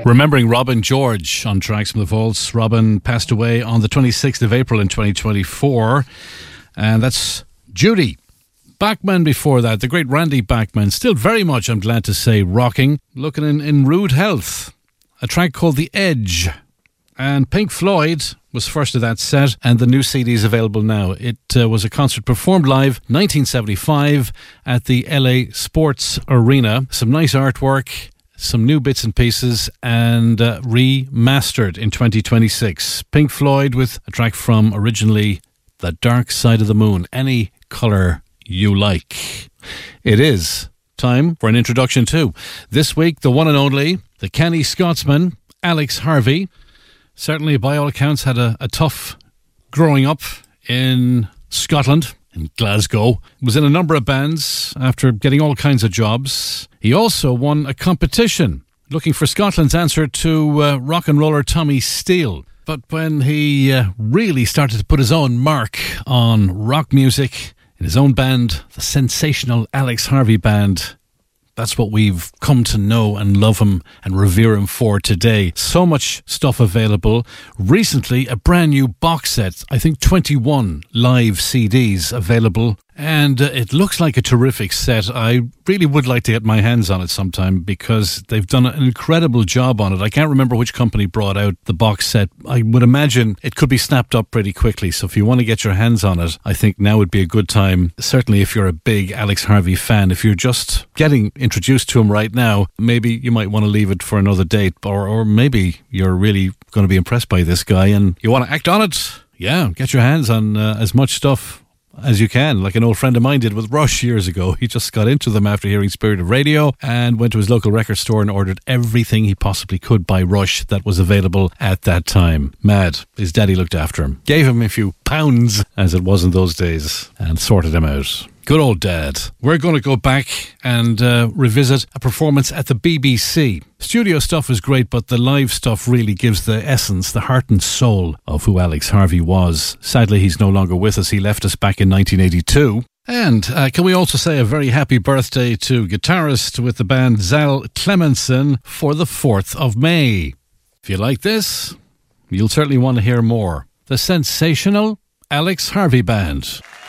Remembering Robin George on Tracks from the Vaults. Robin passed away on the 26th of April in 2024. And that's Judy. Bachman before that, the great Randy Bachman, still very much, I'm glad to say, rocking, looking in rude health. A track called The Edge. And Pink Floyd was first of that set, and the new CD is available now. It was a concert performed live 1975 at the LA Sports Arena. Some nice artwork, some new bits and pieces, and remastered in 2026. Pink Floyd with a track from originally The Dark Side of the Moon. Any colour you like. It is time for an introduction to this week, the one and only, the canny Scotsman, Alex Harvey. Certainly, by all accounts, had a tough growing up in Scotland, in Glasgow. Was in a number of bands after getting all kinds of jobs. He also won a competition looking for Scotland's answer to rock and roller Tommy Steele. But when he really started to put his own mark on rock music in his own band, the sensational Alex Harvey Band, that's what we've come to know and love him and revere him for today. So much stuff available. Recently, a brand new box set. I think 21 live CDs available. And it looks like a terrific set. I really would like to get my hands on it sometime because they've done an incredible job on it. I can't remember which company brought out the box set. I would imagine it could be snapped up pretty quickly. So if you want to get your hands on it, I think now would be a good time. Certainly if you're a big Alex Harvey fan. If you're just getting introduced to him right now, maybe you might want to leave it for another date. Or maybe you're really going to be impressed by this guy and you want to act on it. Yeah, get your hands on as much stuff as you can, like an old friend of mine did with Rush years ago. He just got into them after hearing Spirit of Radio and went to his local record store and ordered everything he possibly could by Rush that was available at that time. Mad. His daddy looked after him, gave him a few pounds, as it was in those days, and sorted him out. Good old dad. We're going to go back and revisit a performance at the BBC. Studio stuff is great, but the live stuff really gives the essence, the heart and soul of who Alex Harvey was. Sadly, he's no longer with us. He left us back in 1982. And can we also say a very happy birthday to guitarist with the band Zal Clemenson for the 4th of May. If you like this, you'll certainly want to hear more. The sensational Alex Harvey Band.